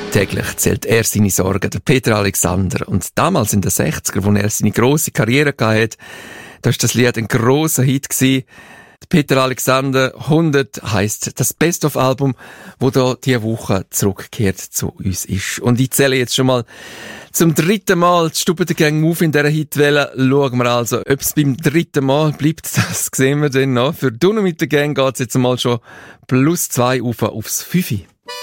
Täglich zählt er seine Sorgen, der Peter Alexander. Und damals in den 60er, wo er seine grosse Karriere hatte, da war das Lied ein grosser Hit gewesen. Peter Alexander 100 heisst das Best-of-Album, wo da diese Woche zurückgekehrt zu uns ist. Und ich zähle jetzt schon mal zum 3. Mal die Stube der Gang auf in dieser Hitwelle. Schauen wir also, ob es beim 3. Mal bleibt. Das sehen wir dann noch. Für «Dunne mit der Gang» geht es jetzt mal schon +2 aufs 5.